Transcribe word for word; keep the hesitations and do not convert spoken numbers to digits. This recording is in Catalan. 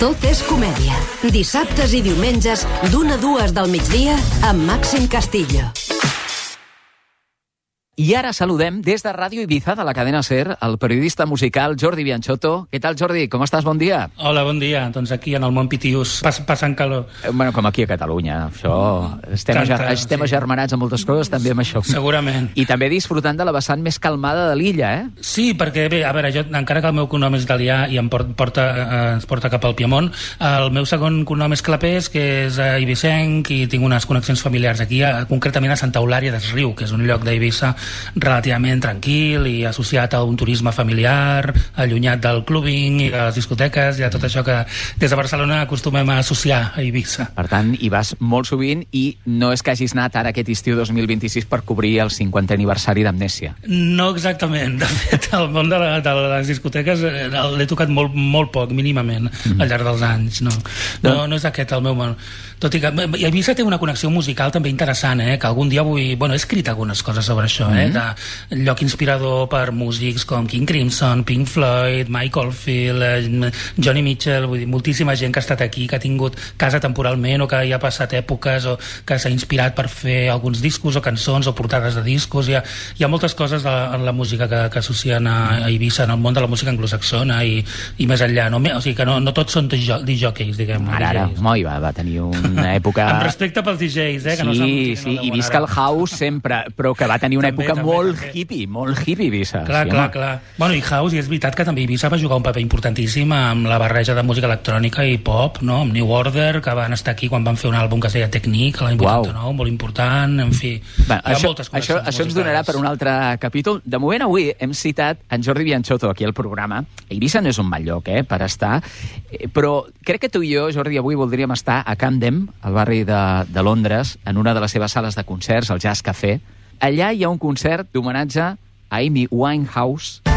Tot és comèdia. Dissabtes i diumenges, d'una a dues del migdia, amb Màxim Castillo. I ara saludem des de Ràdio Ibiza, de la cadena SER, el periodista musical Jordi Bianchotto. Què tal, Jordi? Com estàs? Bon dia. Hola, bon dia. Doncs aquí, en el món Pitius, pass passant calor. Eh, bueno, com aquí a Catalunya. Això... Estem, Tanta, ager estem sí. agermanats amb moltes coses, també amb això. Segurament. I també disfrutant de la vessant més calmada de l'illa, eh? Sí, perquè, bé, a veure, jo, encara que el meu cognom és italià i em porta, eh, ens porta cap al Piemont, el meu segon cognom és Clapés, que és eh, ibicenc, i tinc unes connexions familiars aquí, eh, concretament a Santa Eulària des Riu, que és un lloc d'Eivissa relativament tranquil i associat a un turisme familiar, allunyat del clubbing i de les discoteques i de tot això que des de Barcelona acostumem a associar a Eivissa. Per tant, hi vas molt sovint i no és que hagis anat ara aquest estiu dos mil vint-i-sis per cobrir el cinquantè aniversari d'Amnèsia. No exactament. De fet, el món de, la, de les discoteques l'he tocat molt, molt poc, mínimament, mm. al llarg dels anys. No, no, no és aquest el meu món. Tot i que Eivissa té una connexió musical també interessant, eh? Que algun dia vull... Bueno, he escrit algunes coses sobre això, eh? Mm. De lloc inspirador per músics com King Crimson, Pink Floyd, Mike Oldfield, Johnny Mitchell, vull dir, moltíssima gent que ha estat aquí, que ha tingut casa temporalment o que hi ha passat èpoques o que s'ha inspirat per fer alguns discos o cançons o portades de discos. Hi ha, hi ha moltes coses de, en la música que, que associen a, a Eivissa, en el món de la música anglosaxona i, i més enllà. No? O sigui que no, no tots són disjòqueis, diguem. Ara, ara, moi, va, va tenir una època... Amb respecte pels D Js, eh? Que sí, no sí, sí, i visca el house sempre, però que va tenir una també, època també, molt també. hippie, molt hippie Eivissa. Clar, sí, clar, home. clar. Bueno, i house, i és veritat que també Eivissa va jugar un paper importantíssim amb la barreja de música electrònica i pop, no? Amb New Order, que van estar aquí quan van fer un àlbum que es deia Technique, l'any vuitanta-nou, molt important, en fi. Bé, hi ha això, moltes això, això ens donarà per un altre capítol. De moment, avui hem citat en Jordi Bianchotto aquí al programa. Eivissa no és un mal lloc, eh, per estar, però crec que tu i jo, Jordi, avui voldríem estar a Camden, al barri de, de Londres, en una de les seves sales de concerts, el Jazz Café. Allà hi ha un concert d'homenatge a Amy Winehouse.